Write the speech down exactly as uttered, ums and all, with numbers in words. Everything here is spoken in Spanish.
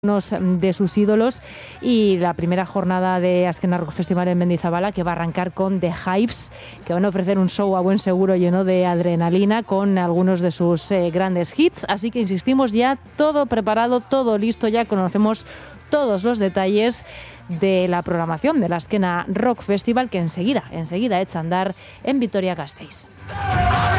unos de sus ídolos, y la primera jornada de Azkena Rock Festival en Mendizabala, que va a arrancar con The Hives, que van a ofrecer un show a buen seguro lleno de adrenalina con algunos de sus eh, grandes hits. Así que insistimos, ya todo preparado, todo listo, ya conocemos todos los detalles de la programación del Azkena Rock Festival, que enseguida, enseguida echa a andar en Vitoria-Gasteiz.